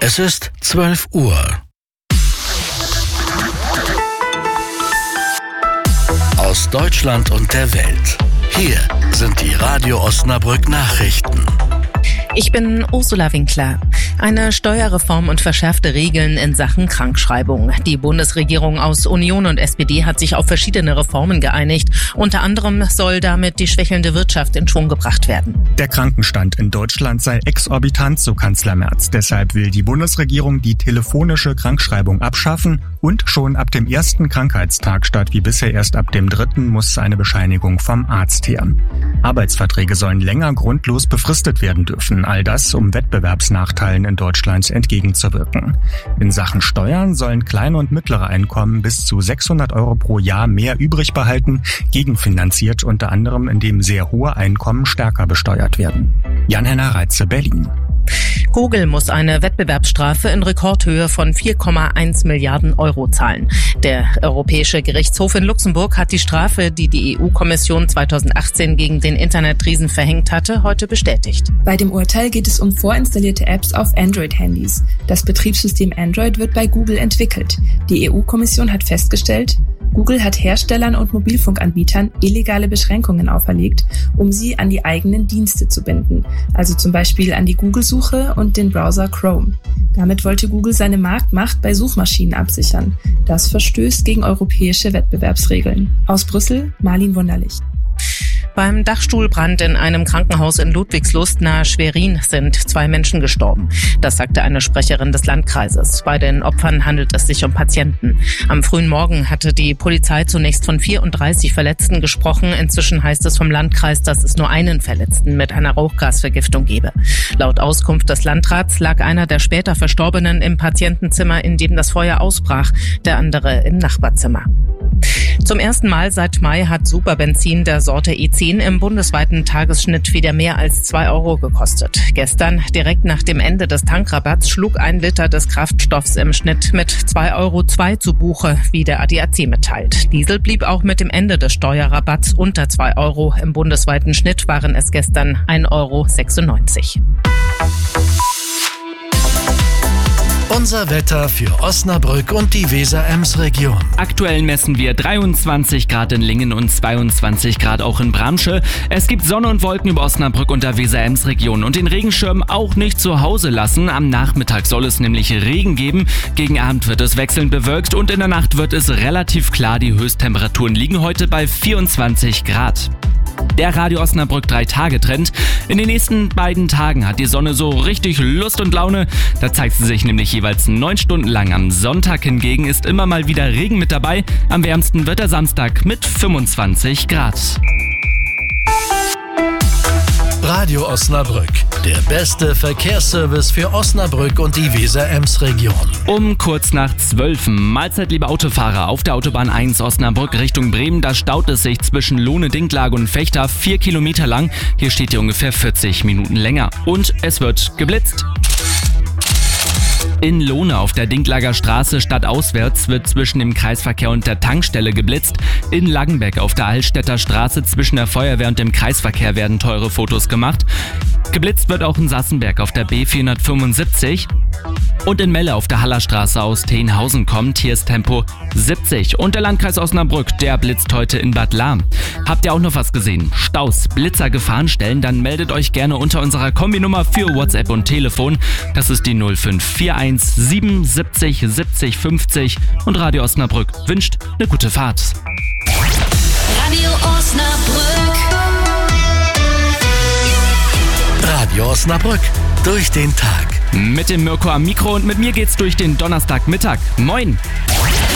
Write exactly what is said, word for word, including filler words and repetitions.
Es ist zwölf Uhr. Aus Deutschland und der Welt. Hier sind die Radio Osnabrück Nachrichten. Ich bin Ursula Winkler. Eine Steuerreform und verschärfte Regeln in Sachen Krankschreibung. Die Bundesregierung aus Union und S P D hat sich auf verschiedene Reformen geeinigt. Unter anderem soll damit die schwächelnde Wirtschaft in Schwung gebracht werden. Der Krankenstand in Deutschland sei exorbitant, so Kanzler Merz. Deshalb will die Bundesregierung die telefonische Krankschreibung abschaffen und schon ab dem ersten Krankheitstag statt wie bisher erst ab dem dritten muss eine Bescheinigung vom Arzt her. Arbeitsverträge sollen länger grundlos befristet werden dürfen. All das, um Wettbewerbsnachteilen in Deutschland entgegenzuwirken. In Sachen Steuern sollen kleine und mittlere Einkommen bis zu sechshundert Euro pro Jahr mehr übrig behalten, gegenfinanziert unter anderem, indem sehr hohe Einkommen stärker besteuert werden. Jan-Henner Reitze, Berlin. Google muss eine Wettbewerbsstrafe in Rekordhöhe von vier Komma eins Milliarden Euro zahlen. Der Europäische Gerichtshof in Luxemburg hat die Strafe, die die E U-Kommission zweitausendachtzehn gegen den Internetriesen verhängt hatte, heute bestätigt. Bei dem Urteil geht es um vorinstallierte Apps auf Android-Handys. Das Betriebssystem Android wird bei Google entwickelt. Die E U-Kommission hat festgestellt, Google hat Herstellern und Mobilfunkanbietern illegale Beschränkungen auferlegt, um sie an die eigenen Dienste zu binden, also zum Beispiel an die Google-Suche und den Browser Chrome. Damit wollte Google seine Marktmacht bei Suchmaschinen absichern. Das verstößt gegen europäische Wettbewerbsregeln. Aus Brüssel, Marlin Wunderlich. Beim Dachstuhlbrand in einem Krankenhaus in Ludwigslust nahe Schwerin sind zwei Menschen gestorben. Das sagte eine Sprecherin des Landkreises. Bei den Opfern handelt es sich um Patienten. Am frühen Morgen hatte die Polizei zunächst von vierunddreißig Verletzten gesprochen. Inzwischen heißt es vom Landkreis, dass es nur einen Verletzten mit einer Rauchgasvergiftung gebe. Laut Auskunft des Landrats lag einer der später Verstorbenen im Patientenzimmer, in dem das Feuer ausbrach, der andere im Nachbarzimmer. Zum ersten Mal seit Mai hat Superbenzin der Sorte E zehn im bundesweiten Tagesschnitt wieder mehr als zwei Euro gekostet. Gestern, direkt nach dem Ende des Tankrabatts, schlug ein Liter des Kraftstoffs im Schnitt mit zwei Euro zwei zu Buche, wie der A D A C mitteilt. Diesel blieb auch mit dem Ende des Steuerrabatts unter zwei Euro. Im bundesweiten Schnitt waren es gestern ein Euro sechsundneunzig. Unser Wetter für Osnabrück und die Weser-Ems-Region. Aktuell messen wir dreiundzwanzig Grad in Lingen und zweiundzwanzig Grad auch in Bramsche. Es gibt Sonne und Wolken über Osnabrück und der Weser-Ems-Region und den Regenschirm auch nicht zu Hause lassen. Am Nachmittag soll es nämlich Regen geben. Gegen Abend wird es wechselnd bewölkt und in der Nacht wird es relativ klar. Die Höchsttemperaturen liegen heute bei vierundzwanzig Grad. Der Radio Osnabrück drei Tage Trend. In den nächsten beiden Tagen hat die Sonne so richtig Lust und Laune. Da zeigt sie sich nämlich jeweils neun Stunden lang. Am Sonntag hingegen ist immer mal wieder Regen mit dabei. Am wärmsten wird der Samstag mit fünfundzwanzig Grad. Radio Osnabrück, der beste Verkehrsservice für Osnabrück und die Weser-Ems-Region. Um kurz nach zwölf. Mahlzeit, liebe Autofahrer. Auf der Autobahn eins Osnabrück Richtung Bremen, da staut es sich zwischen Lohne, Dinklage und Vechta vier Kilometer lang. Hier steht ihr ungefähr vierzig Minuten länger. Und es wird geblitzt. In Lohne auf der Dinklager Straße stadtauswärts wird zwischen dem Kreisverkehr und der Tankstelle geblitzt. In Langenbeck auf der Altstädter Straße zwischen der Feuerwehr und dem Kreisverkehr werden teure Fotos gemacht. Geblitzt wird auch in Sassenberg auf der B vierhundertfünfundsiebzig. Und in Melle auf der Hallerstraße aus Tenhausen kommt, hier ist Tempo siebzig. Und der Landkreis Osnabrück, der blitzt heute in Bad Lahm. Habt ihr auch noch was gesehen? Staus, Blitzer, Gefahrenstellen? Dann meldet euch gerne unter unserer Kombinummer für WhatsApp und Telefon. Das ist die null fünf vier eins sieben siebzig siebzig fünfzig. Und Radio Osnabrück wünscht eine gute Fahrt. Radio Osnabrück. Radio Osnabrück, durch den Tag. Mit dem Mirko am Mikro und mit mir geht's durch den Donnerstagmittag. Moin!